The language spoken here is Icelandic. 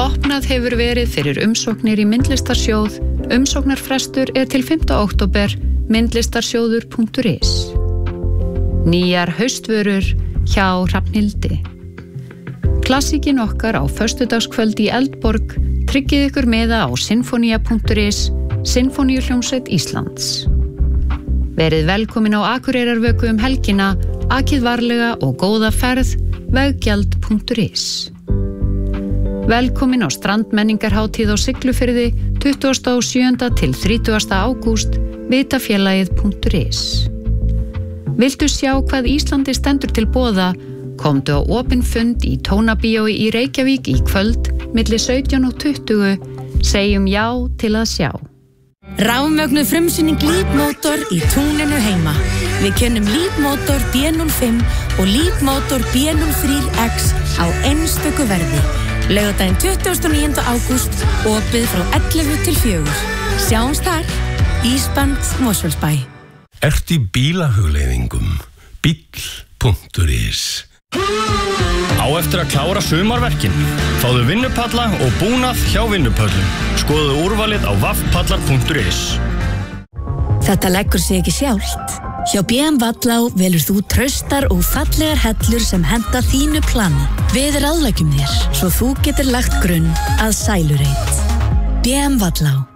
Opnað hefur verið fyrir umsóknir í myndlistarsjóð. Umsóknarfrestur til 5. október. myndlistarsjóður.is. Nýjar haustvörur hjá Hrafnhildi. Klassíkin okkar á föstudagskvöld í Eldborg. Tryggið ykkur miða á sinfonia.is, Sinfoníuhljómsveit Íslands. Verið velkomin á Akureyrarvöku helgina, akið varlega og góða ferð, veggjald.is. Velkomin á strandmenningarhátíð á Siglufirði 27. til 30. ágúst, vitafélagið.is. Viltu sjá hvað Íslandi stendur til boða? Komdu á opinn fund í Tónabíói í Reykjavík í kvöld milli 17 og 20. Segjum já til að sjá. Rafmögnuð frumsýning Leapmotor í túninu heima. Við kynnum Leapmotor B05 og Leapmotor B03X á einstöku verði. Laugardaginn 29. ágúst, opið frá 11 til 4. Sjáumst þar. Ísband Mosfellsbæ. Ertu í bílahugleiðingum? Bíll.is. Á eftir að klára sumarverkin. Fáðu vinnupalla og búnað hjá Vinnupöllum. Skoðu úrvalið á vaffpallar.is. Þetta leggur sig ekki sjálft. Hjá BM Vallá velur þú traustar og fallegar hellur sem henta þínu plani. Við ráðleggjum þér, svo þú getur lagt grunn að sælureit. BM Vallá.